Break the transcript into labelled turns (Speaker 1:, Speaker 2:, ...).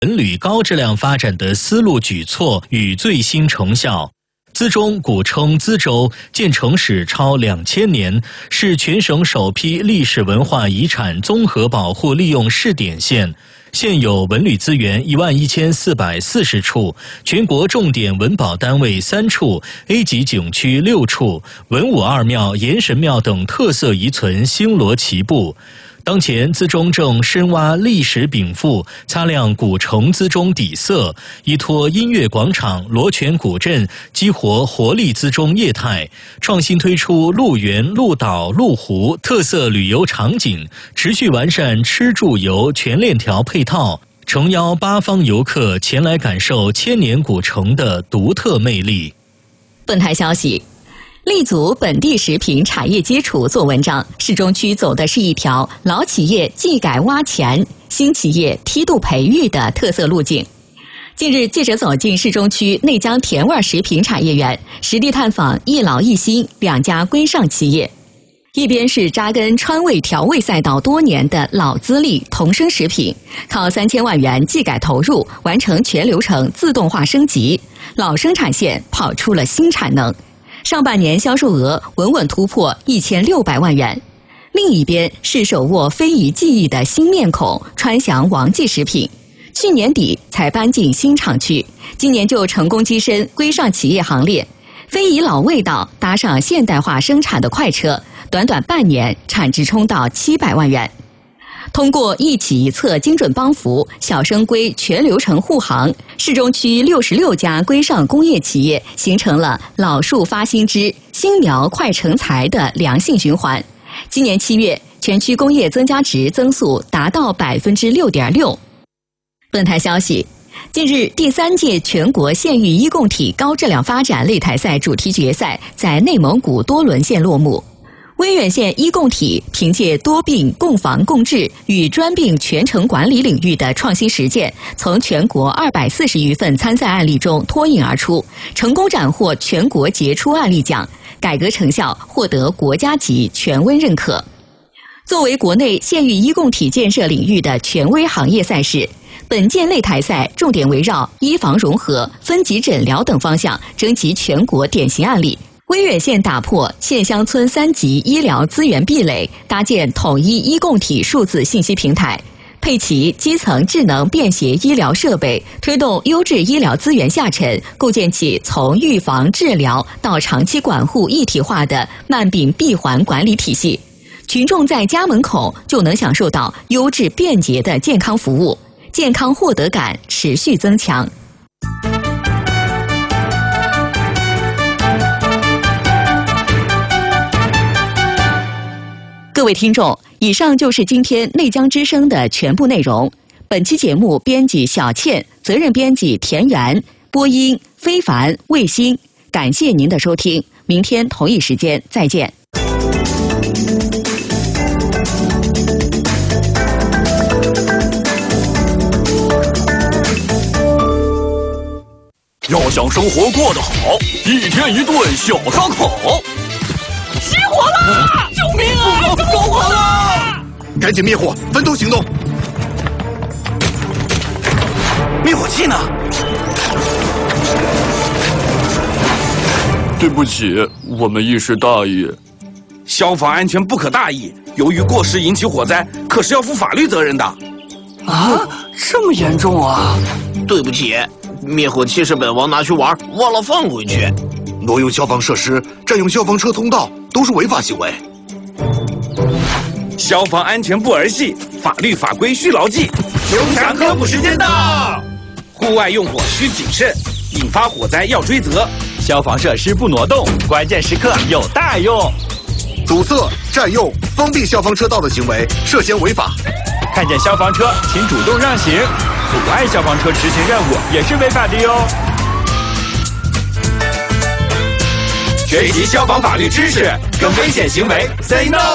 Speaker 1: 文旅高质量发展的思路举措与最新成效。资中古称资州，建成史超2000年，是全省首批历史文化遗产综合保护利用试点县。现有文旅资源11440处，全国重点文保单位3处 ，A 级景区6处，文武二庙、岩神庙等特色遗存星罗棋布。当前，资中正深挖历史禀赋，擦亮古城资中底色，依托音乐广场、罗泉古镇，激活活力资中业态，创新推出鹿园、鹿岛、鹿湖特色旅游场景，持续完善吃住游全链条配套，诚邀八方游客前来感受千年古城的独特魅力。
Speaker 2: 本台消息。立足本地食品产业基础做文章，市中区走的是一条老企业技改挖钱、新企业梯度培育的特色路径。近日，记者走进市中区内江甜味食品产业园，实地探访一老一新2家规上企业。一边是扎根川味调味赛道多年的老资历同生食品，靠3000万元技改投入，完成全流程自动化升级，老生产线跑出了新产能。上半年销售额稳稳突破1600万元。另一边是手握非遗技艺的新面孔川翔王记食品，去年底才搬进新厂区，今年就成功跻身规上企业行列。非遗老味道搭上现代化生产的快车，短短半年产值冲到700万元。通过一企一策精准帮扶，小生规全流程护航，市中区66家规上工业企业形成了老树发新枝、新苗快成材的良性循环。今年7月，全区工业增加值增速达到6.6%。本台消息，近日第3届全国县域一共体高质量发展擂台赛主题决赛在内蒙古多伦县落幕。威远县一共体凭借多病共防共治与专病全程管理领域的创新实践，从全国240余份参赛案例中脱颖而出，成功斩获全国杰出案例奖，改革成效获得国家级权威认可。作为国内县域一共体建设领域的权威行业赛事，本届擂台赛重点围绕医防融合、分级诊疗等方向征集全国典型案例。威远县打破县乡村3级医疗资源壁垒，搭建统一一共体数字信息平台，配齐基层智能便携医疗设备，推动优质医疗资源下沉，构建起从预防治疗到长期管护一体化的慢病闭环管理体系。群众在家门口就能享受到优质便捷的健康服务，健康获得感持续增强。各位听众，以上就是今天内江之声的全部内容。本期节目编辑小倩，责任编辑田园，播音非凡、卫星。感谢您的收听，明天同一时间再见。
Speaker 3: 要想生活过得好，一天一顿小烧烤。
Speaker 4: 起火了！救命啊！着火了！
Speaker 5: 赶紧灭火，分头行动。
Speaker 3: 灭火器呢？对不起，我们一时大意。
Speaker 6: 消防安全不可大意，由于过失引起火灾，可是要负法律责任的。
Speaker 4: 啊，这么严重啊！
Speaker 7: 对不起，灭火器是本王拿去玩，忘了放回去。
Speaker 5: 挪用消防设施、占用消防车通道都是违法行为。
Speaker 6: 消防安全不儿戏，法律法规需牢记。
Speaker 4: 熊强科普时间到！
Speaker 6: 户外用火需谨慎，引发火灾要追责。
Speaker 8: 消防设施不挪动，关键时刻有大用。
Speaker 5: 阻塞、占用、封闭消防车道的行为涉嫌违法。
Speaker 8: 看见消防车，请主动让行。阻碍消防车执行任务也是违法的哟。
Speaker 4: 学习消防法律知识，跟危险行为 say no。